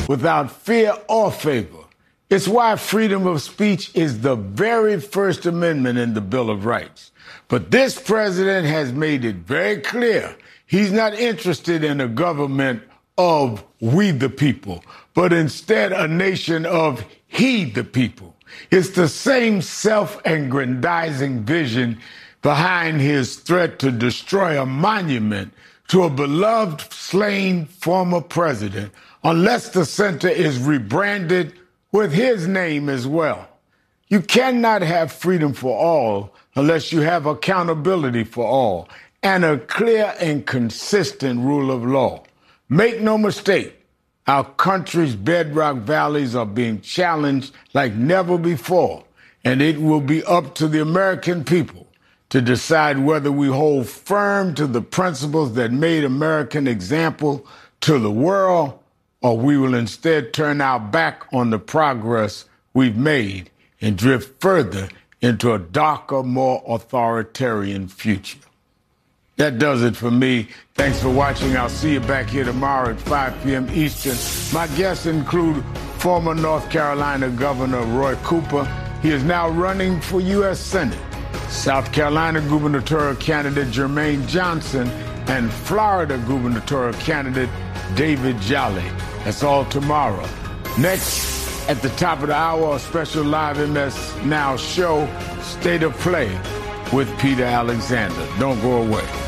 without fear or favor. It's why freedom of speech is the very first amendment in the Bill of Rights. But this president has made it very clear he's not interested in a government of we the people, but instead a nation of he the people. It's the same self-aggrandizing vision behind his threat to destroy a monument to a beloved slain former president unless the center is rebranded with his name as well. You cannot have freedom for all unless you have accountability for all and a clear and consistent rule of law. Make no mistake, our country's bedrock values are being challenged like never before, and it will be up to the American people to decide whether we hold firm to the principles that made America an example to the world, or we will instead turn our back on the progress we've made and drift further into a darker, more authoritarian future. That does it for me. Thanks for watching. I'll see you back here tomorrow at 5 p.m. Eastern. My guests include former North Carolina Governor Roy Cooper. He is now running for U.S. Senate. South Carolina gubernatorial candidate Jermaine Johnson and Florida gubernatorial candidate David Jolly. That's all tomorrow. Next, at the top of the hour, a special live MS Now show, State of Play with Peter Alexander. Don't go away.